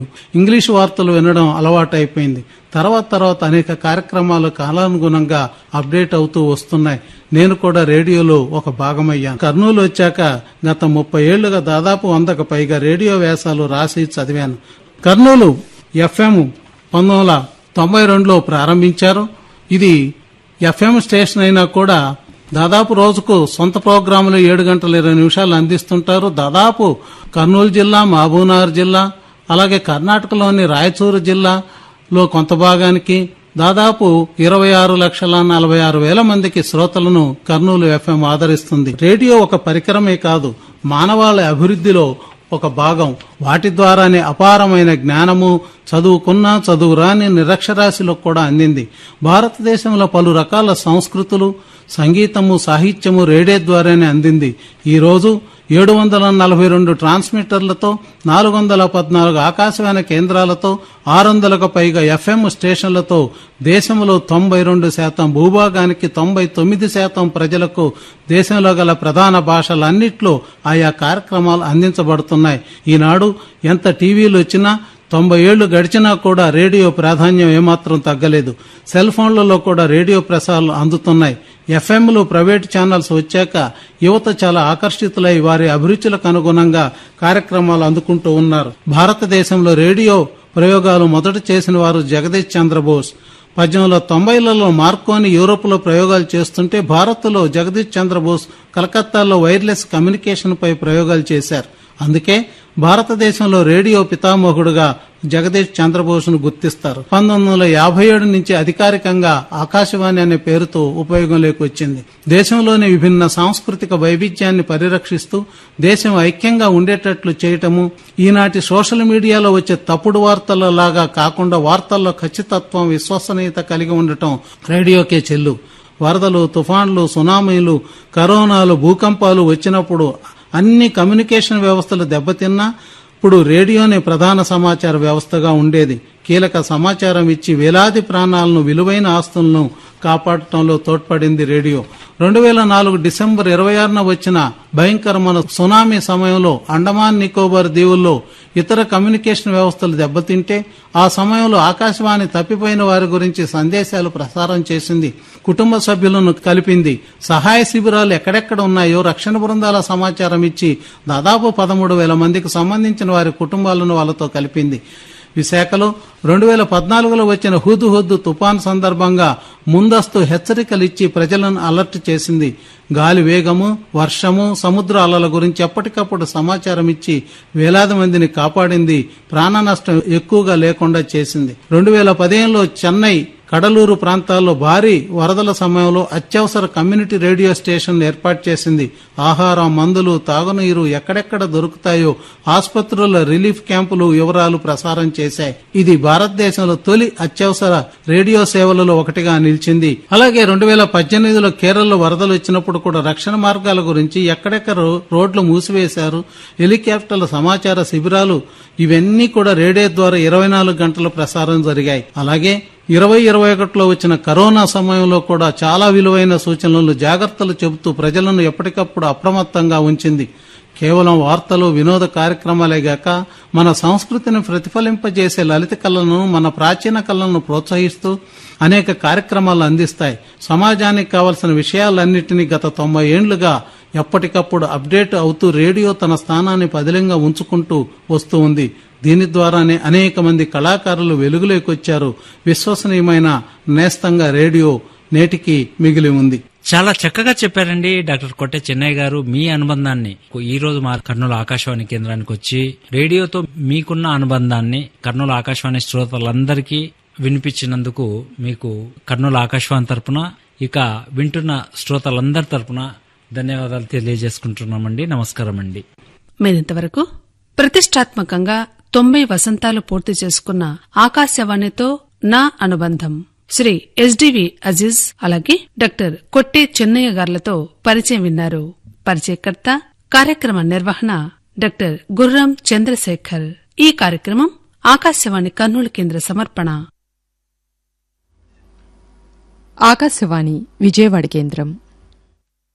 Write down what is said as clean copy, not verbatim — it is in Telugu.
ఇంగ్లీషు వార్తలు వినడం అలవాటైపోయింది. తర్వాత అనేక కార్యక్రమాలు కాలానుగుణంగా అప్డేట్ అవుతూ వస్తున్నాయి. నేను కూడా రేడియోలో ఒక భాగమయ్యాను. కర్నూలు వచ్చాక గత 30 ఏళ్లుగా దాదాపు 100కు పైగా రేడియో వ్యాసాలు రాసి చదివాను. కర్నూలు FM 1992లో ప్రారంభించారు. ఇది FM స్టేషన్ అయినా కూడా దాదాపు రోజుకు సొంత ప్రోగ్రాములు 7 గంటల 20 నిమిషాలు అందిస్తుంటారు. దాదాపు కర్నూలు జిల్లా, మహబూబ్నగర్ జిల్లా, అలాగే కర్ణాటకలోని రాయచూరు జిల్లాలో కొంత భాగానికి దాదాపు 26,46,000 మందికి శ్రోతలను కర్నూలు FM ఆదరిస్తుంది. రేడియో ఒక పరికరమే కాదు, మానవాళి అభివృద్ధిలో ఒక భాగం. వాటి ద్వారానే అపారమైన జ్ఞానము చదువుకున్నా చదువురాని నిరక్షరాశిలకు కూడా అందింది. భారతదేశంలో పలు రకాల సంస్కృతులు, సంగీతము, సాహిత్యము రేడియో ద్వారానే అందింది. ఈ రోజు 742 ట్రాన్స్మిటర్లతో, 414 ఆకాశవాణి కేంద్రాలతో, 600కు పైగా FM స్టేషన్లతో దేశంలో 92% భూభాగానికి 99% ప్రజలకు దేశంలో గల ప్రధాన భాషలన్నిట్లో ఆయా కార్యక్రమాలు అందించబడుతున్నాయి. ఈనాడు ఎంత టీవీలు వచ్చినా 90 ఏళ్లు గడిచినా కూడా రేడియో ప్రాధాన్యం ఏమాత్రం తగ్గలేదు. సెల్ ఫోన్లలో కూడా రేడియో ప్రసారాలు అందుతున్నాయి. FMలు, ప్రైవేట్ ఛానల్స్ వచ్చాక యువత చాలా ఆకర్షితులై వారి అభిరుచులకు అనుగుణంగా కార్యక్రమాలు అందుకుంటూ ఉన్నారు. భారతదేశంలో రేడియో ప్రయోగాలు మొదట చేసిన వారు జగదీష్ చంద్రబోస్. 1890లలో మార్కోని యూరోప్లో ప్రయోగాలు చేస్తుంటే భారత్లో జగదీష్ చంద్రబోస్ కలకత్తాలో వైర్లెస్ కమ్యూనికేషన్ పై ప్రయోగాలు చేశారు. అందుకే భారతదేశంలో రేడియో పితామహుడుగా జగదీష్ చంద్రబోస్ను గుర్తిస్తారు. 1957 నుంచి అధికారికంగా ఆకాశవాణి అనే పేరుతో ఉపయోగంలోకి వచ్చింది. దేశంలోని విభిన్న సాంస్కృతిక వైవిధ్యాన్ని పరిరక్షిస్తూ దేశం ఐక్యంగా ఉండేటట్లు చేయటము, ఈనాటి సోషల్ మీడియాలో వచ్చే తప్పుడు వార్తల లాగా కాకుండా వార్తల్లో ఖచ్చితత్వం, విశ్వసనీయత కలిగి ఉండటం రేడియోకే చెల్లు. వరదలు, తుఫాన్లు, సునామీలు, కరోనాలు, భూకంపాలు వచ్చినప్పుడు అన్ని కమ్యూనికేషన్ వ్యవస్థలు దెబ్బతిన్నా ఇప్పుడు రేడియోనే ప్రధాన సమాచార వ్యవస్థగా ఉండేది. కీలక సమాచారం ఇచ్చి వేలాది ప్రాణాలను, విలువైన ఆస్తులను కాపాడటంలో తోడ్పడింది రేడియో. 2004 డిసెంబర్ 26న వచ్చిన భయంకరమైన సునామీ సమయంలో అండమాన్ నికోబార్ దీవుల్లో ఇతర కమ్యూనికేషన్ వ్యవస్థలు దెబ్బతింటే ఆ సమయంలో ఆకాశవాణి తప్పిపోయిన వారి గురించి సందేశాలు ప్రసారం చేసింది, కుటుంబ సభ్యులను కలిపింది, సహాయ శిబిరాలు ఎక్కడెక్కడ ఉన్నాయో రక్షణ బృందాల సమాచారం ఇచ్చి దాదాపు 13,000 మందికి సంబంధించిన వారి కుటుంబాలను వాళ్ళతో కలిపింది. విశాఖలో 2014లో వచ్చిన హుద్ తుఫాన్ సందర్భంగా ముందస్తు హెచ్చరికలిచ్చి ప్రజలను అలర్ట్ చేసింది. గాలి వేగము, వర్షము, సముద్ర అలల గురించి ఎప్పటికప్పుడు సమాచారం ఇచ్చి వేలాది మందిని కాపాడింది, ప్రాణ నష్టం ఎక్కువగా లేకుండా చేసింది. 2015లో చెన్నై, కడలూరు ప్రాంతాల్లో భారీ వరదల సమయంలో అత్యవసర కమ్యూనిటీ రేడియో స్టేషన్ ఏర్పాటు చేసింది. ఆహారం, మందులు, తాగునీరు ఎక్కడెక్కడ దొరుకుతాయో ఆసుపత్రుల రిలీఫ్ క్యాంపులు వివరాలు ప్రసారం చేశాయి. ఇది భారతదేశంలో తొలి అత్యవసర రేడియో సేవలలో ఒకటిగా నిలిచింది. అలాగే 2018లో కేరళలో వరదలు వచ్చినప్పుడు కూడా రక్షణ మార్గాల గురించి, ఎక్కడెక్కడ రోడ్లు మూసివేశారు, హెలికాప్టర్ల సమాచార శిబిరాలు, ఇవన్నీ కూడా రేడియో ద్వారా 24 గంటల ప్రసారం జరిగాయి. అలాగే 2021లో వచ్చిన కరోనా సమయంలో కూడా చాలా విలువైన సూచనలు, జాగ్రత్తలు చెబుతూ ప్రజలను ఎప్పటికప్పుడు అప్రమత్తంగా ఉంచింది. కేవలం వార్తలు, వినోద కార్యక్రమాలే గాక మన సంస్కృతిని ప్రతిఫలింపజేసే లలిత కళలను, మన ప్రాచీన కళలను ప్రోత్సహిస్తూ అనేక కార్యక్రమాలు అందిస్తాయి. సమాజానికి కావలసిన విషయాలన్నింటినీ గత 90 ఏళ్లుగా ఎప్పటికప్పుడు అప్డేట్ అవుతూ రేడియో తన స్థానాన్ని పదిలంగా ఉంచుకుంటూ వస్తూ ఉంది. దీని ద్వారానే అనేక మంది కళాకారులు వెలుగులోకి వచ్చారు. విశ్వసనీయమైన నేస్తంగా రేడియో నేటికి మిగిలి ఉంది. చాలా చక్కగా చెప్పారండి డాక్టర్ కొట్టె చెన్నయ్య గారు. మీ అనుబంధాన్ని ఈ రోజు మా కర్నూలు ఆకాశవాణి కేంద్రానికి వచ్చి రేడియోతో మీకున్న అనుబంధాన్ని కర్నూలు ఆకాశవాణి శ్రోతలందరికీ వినిపించినందుకు మీకు కర్నూలు ఆకాశవాణి తరపున, ఇక వింటున్న శ్రోతలందరి తరపున ధన్యవాదాలు తెలియజేసుకుంటున్నామండి. నమస్కారం అండి. మీరింతవరకు ప్రతిష్టాత్మకంగా 90 వసంతాలు పూర్తి చేసుకున్న ఆకాశవాణితో నా అనుబంధం శ్రీ ఎస్డివి అజీజ్ అలాగే డాక్టర్ కొట్టె చెన్నయ్య గార్లతో పరిచయం విన్నారు. పరిచయకర్త, కార్యక్రమ నిర్వహణ డాక్టర్ గుర్రం చంద్రశేఖర్. ఈ కార్యక్రమం ఆకాశవాణి కర్నూలు కేంద్ర సమర్పణ. ఆకాశవాణి విజయవాడ కేంద్రం.